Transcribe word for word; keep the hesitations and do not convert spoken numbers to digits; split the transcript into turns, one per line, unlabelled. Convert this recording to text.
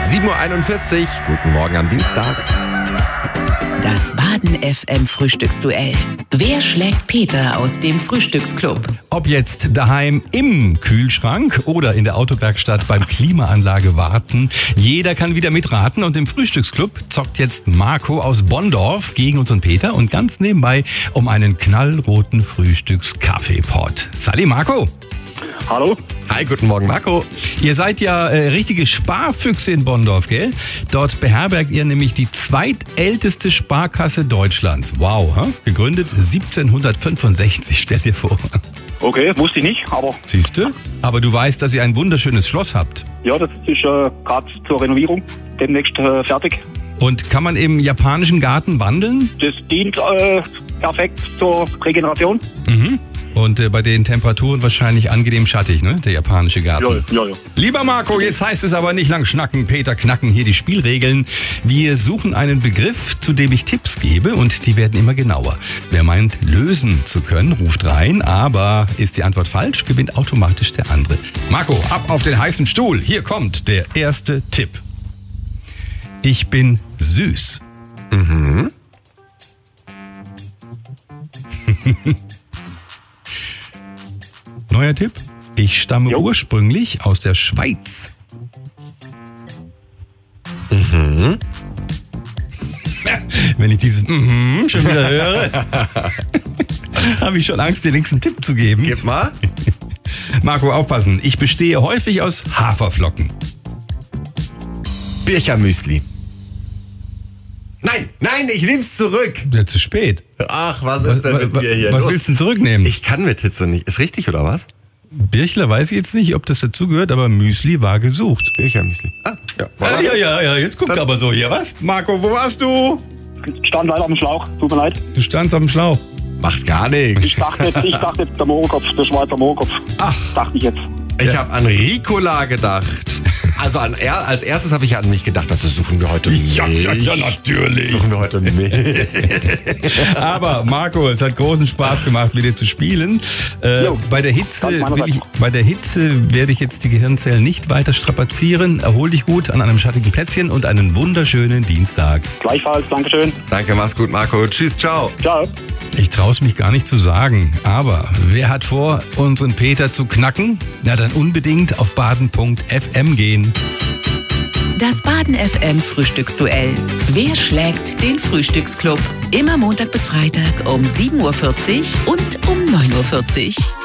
sieben Uhr einundvierzig, guten Morgen am Dienstag.
Das Baden F M Frühstücksduell. Wer schlägt Peter aus dem Frühstücksclub?
Ob jetzt daheim im Kühlschrank oder in der Autowerkstatt beim Klimaanlage warten, jeder kann wieder mitraten und im Frühstücksclub zockt jetzt Marco aus Bonndorf gegen unseren Peter und ganz nebenbei um einen knallroten Frühstückskaffeepot. Sali Marco.
Hallo.
Hi, guten Morgen Marco.
Ihr seid ja äh, richtige Sparfüchse in Bonndorf, gell? Dort beherbergt ihr nämlich die zweitälteste Sparkasse Deutschlands. Wow, hä? Gegründet siebzehnhundertfünfundsechzig, stell dir vor.
Okay, wusste ich nicht, aber
Siehst du? Aber du weißt, dass ihr ein wunderschönes Schloss habt.
ja, das ist äh, gerade zur Renovierung demnächst äh, fertig.
Und kann man im japanischen Garten wandeln?
Das dient äh, perfekt zur Regeneration.
Mhm. Und äh, bei den Temperaturen wahrscheinlich angenehm schattig, ne? Der japanische Garten.
Ja, ja, ja.
Lieber Marco, jetzt heißt es aber nicht lang schnacken, Peter knacken hier die Spielregeln. Wir suchen einen Begriff, zu dem ich Tipps gebe und die werden immer genauer. Wer meint, lösen zu können, ruft rein, aber ist die Antwort falsch, gewinnt automatisch der andere. Marco, ab auf den heißen Stuhl. Hier kommt der erste Tipp. Ich bin süß.
Mhm.
Neuer Tipp. Ich stamme
Jo.
ursprünglich aus der Schweiz.
Mhm.
Wenn ich dieses mhm schon wieder höre, habe ich schon Angst, den nächsten Tipp zu geben.
Gib mal.
Marco, aufpassen. Ich bestehe häufig aus Haferflocken.
Birchermüsli. Nein, nein, ich nehm's zurück.
Ja, zu spät.
Ach, was ist denn mit mir hier
was
los?
willst du denn zurücknehmen?
Ich kann mit Hitze nicht. Ist richtig, oder was?
Birchler weiß ich jetzt nicht, ob das dazugehört, aber Müsli war gesucht.
Birchermüsli. Ah, ja.
Ja, ja, ja, ja, jetzt guckt aber so hier, was? Marco, wo warst du?
Stand leider am Schlauch, tut mir leid.
Du standst auf dem Schlauch.
Macht gar
Ich
nichts.
dachte jetzt, ich dachte jetzt der Mohrenkopf, der Schweizer Mohrenkopf.
Ach.
Dachte ich jetzt.
Ich habe an Ricola gedacht. Also an er, als erstes habe ich an mich gedacht, das suchen wir heute Milch.
Ja, ja, ja, natürlich.
Suchen wir heute Milch.
Aber Marco, es hat großen Spaß gemacht, mit dir zu spielen. Äh,
Jo,
bei, der Hitze
ganz meinerseits.
will ich, bei der Hitze werde ich jetzt die Gehirnzellen nicht weiter strapazieren. Erhol dich gut an einem schattigen Plätzchen und einen wunderschönen Dienstag.
Gleichfalls, Dankeschön.
Danke, mach's gut, Marco. Tschüss, ciao.
Ciao.
Ich traue es mich gar nicht zu sagen, aber wer hat vor, unseren Peter zu knacken? Na dann unbedingt auf baden punkt f m gehen.
Das Baden F M Frühstücksduell. Wer schlägt den Frühstücksclub? Immer Montag bis Freitag um sieben Uhr vierzig und um neun Uhr vierzig.